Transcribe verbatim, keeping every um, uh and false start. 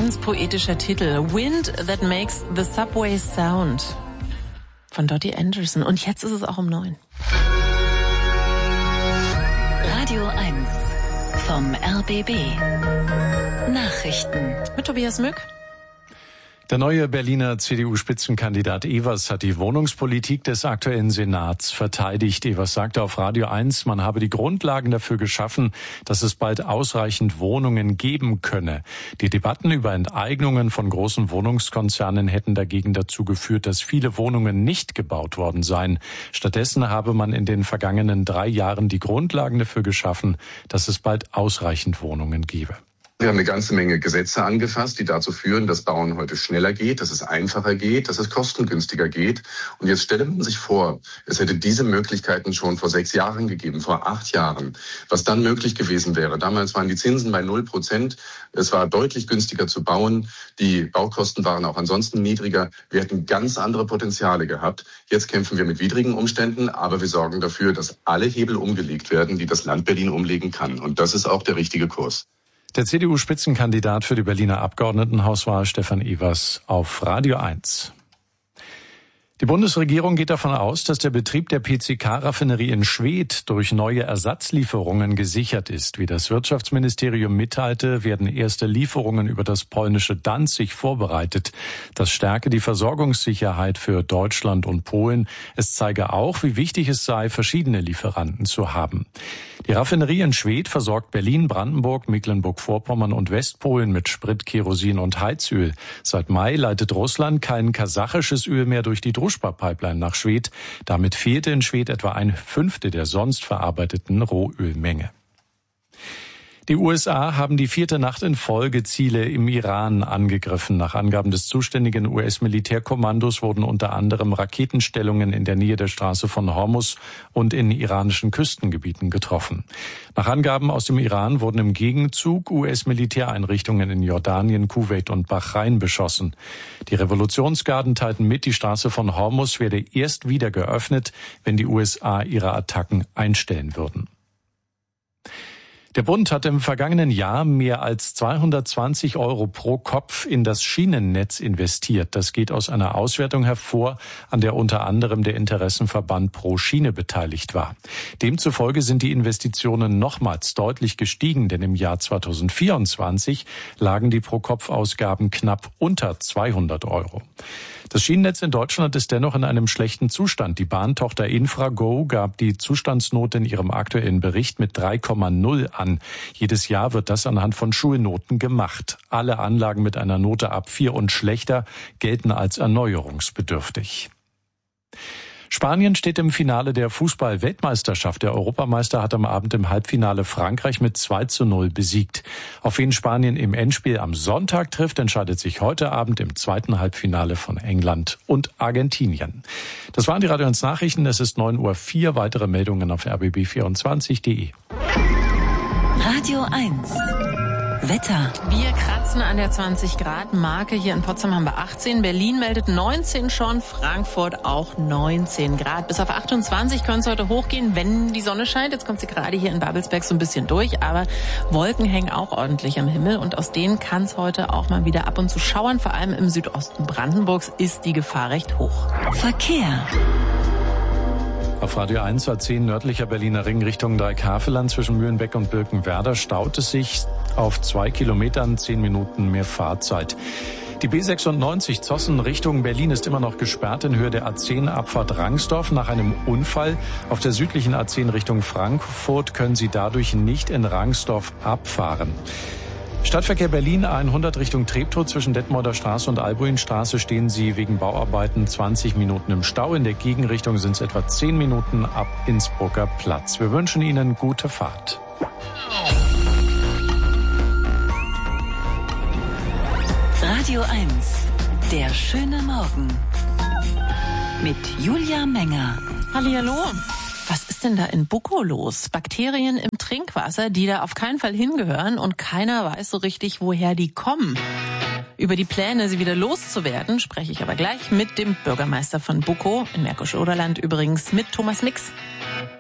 Ganz poetischer Titel. Wind that makes the subway sound. Von Dottie Anderson. Und jetzt ist es auch um neun. Radio eins vom R B B. Nachrichten. Mit Tobias Mück. Der neue Berliner C D U-Spitzenkandidat Evers hat die Wohnungspolitik des aktuellen Senats verteidigt. Evers sagte auf Radio eins, man habe die Grundlagen dafür geschaffen, dass es bald ausreichend Wohnungen geben könne. Die Debatten über Enteignungen von großen Wohnungskonzernen hätten dagegen dazu geführt, dass viele Wohnungen nicht gebaut worden seien. Stattdessen habe man in den vergangenen drei Jahren die Grundlagen dafür geschaffen, dass es bald ausreichend Wohnungen gebe. Wir haben eine ganze Menge Gesetze angefasst, die dazu führen, dass Bauen heute schneller geht, dass es einfacher geht, dass es kostengünstiger geht. Und jetzt stelle man sich vor, es hätte diese Möglichkeiten schon vor sechs Jahren gegeben, vor acht Jahren. Was dann möglich gewesen wäre. Damals waren die Zinsen bei null Prozent. Es war deutlich günstiger zu bauen. Die Baukosten waren auch ansonsten niedriger. Wir hätten ganz andere Potenziale gehabt. Jetzt kämpfen wir mit widrigen Umständen, aber wir sorgen dafür, dass alle Hebel umgelegt werden, die das Land Berlin umlegen kann. Und das ist auch der richtige Kurs. Der C D U-Spitzenkandidat für die Berliner Abgeordnetenhauswahl Stefan Evers auf Radio eins. Die Bundesregierung geht davon aus, dass der Betrieb der P C K-Raffinerie in Schwedt durch neue Ersatzlieferungen gesichert ist. Wie das Wirtschaftsministerium mitteilte, werden erste Lieferungen über das polnische Danzig vorbereitet. Das stärke die Versorgungssicherheit für Deutschland und Polen. Es zeige auch, wie wichtig es sei, verschiedene Lieferanten zu haben. Die Raffinerie in Schwedt versorgt Berlin, Brandenburg, Mecklenburg-Vorpommern und Westpolen mit Sprit, Kerosin und Heizöl. Seit Mai leitet Russland kein kasachisches Öl mehr durch die Druschba-Pipeline nach Schwedt. Damit fehlte in Schwedt etwa ein Fünftel der sonst verarbeiteten Rohölmenge. Die U S A haben die vierte Nacht in Folge Ziele im Iran angegriffen. Nach Angaben des zuständigen U S-Militärkommandos wurden unter anderem Raketenstellungen in der Nähe der Straße von Hormuz und in iranischen Küstengebieten getroffen. Nach Angaben aus dem Iran wurden im Gegenzug U S-Militäreinrichtungen in Jordanien, Kuwait und Bahrain beschossen. Die Revolutionsgarden teilten mit, die Straße von Hormuz werde erst wieder geöffnet, wenn die U S A ihre Attacken einstellen würden. Der Bund hat im vergangenen Jahr mehr als zweihundertzwanzig Euro pro Kopf in das Schienennetz investiert. Das geht aus einer Auswertung hervor, an der unter anderem der Interessenverband Pro Schiene beteiligt war. Demzufolge sind die Investitionen nochmals deutlich gestiegen, denn im Jahr zweitausendvierundzwanzig lagen die Pro-Kopf-Ausgaben knapp unter zweihundert Euro. Das Schienennetz in Deutschland ist dennoch in einem schlechten Zustand. Die Bahntochter Infrago gab die Zustandsnote in ihrem aktuellen Bericht mit drei Komma null an. Jedes Jahr wird das anhand von Schulnoten gemacht. Alle Anlagen mit einer Note ab vier und schlechter gelten als erneuerungsbedürftig. Spanien steht im Finale der Fußball-Weltmeisterschaft. Der Europameister hat am Abend im Halbfinale Frankreich mit zwei zu null besiegt. Auf wen Spanien im Endspiel am Sonntag trifft, entscheidet sich heute Abend im zweiten Halbfinale von England und Argentinien. Das waren die Radio eins Nachrichten. Es ist neun Uhr vier. Weitere Meldungen auf r b b vierundzwanzig punkt de. Radio eins. Wetter. Wir kratzen an der zwanzig Grad Marke. Hier in Potsdam haben wir achtzehn. Berlin meldet neunzehn schon. Frankfurt auch neunzehn Grad. Bis auf achtundzwanzig können es heute hochgehen, wenn die Sonne scheint. Jetzt kommt sie gerade hier in Babelsberg so ein bisschen durch. Aber Wolken hängen auch ordentlich am Himmel. Und aus denen kann es heute auch mal wieder ab und zu schauern. Vor allem im Südosten Brandenburgs ist die Gefahr recht hoch. Verkehr. Auf Radio eins A zehn nördlicher Berliner Ring Richtung Dreieckhaveland zwischen Mühlenbeck und Birkenwerder staut es sich auf zwei Kilometern, zehn Minuten mehr Fahrzeit. Die B sechsundneunzig Zossen Richtung Berlin ist immer noch gesperrt in Höhe der A zehn Abfahrt Rangsdorf nach einem Unfall. Auf der südlichen A zehn Richtung Frankfurt können Sie dadurch nicht in Rangsdorf abfahren. Stadtverkehr Berlin hundert Richtung Treptow zwischen Detmolder Straße und Albuinstraße stehen Sie wegen Bauarbeiten zwanzig Minuten im Stau. In der Gegenrichtung sind es etwa zehn Minuten ab Innsbrucker Platz. Wir wünschen Ihnen gute Fahrt. Radio eins. Der schöne Morgen. Mit Julia Menger. Hallihallo. Was ist denn da in Bukow los? Bakterien im Trinkwasser, die da auf keinen Fall hingehören und keiner weiß so richtig, woher die kommen. Über die Pläne, sie wieder loszuwerden, spreche ich aber gleich mit dem Bürgermeister von Bukow, in Märkisch-Oderland übrigens, mit Thomas Mix.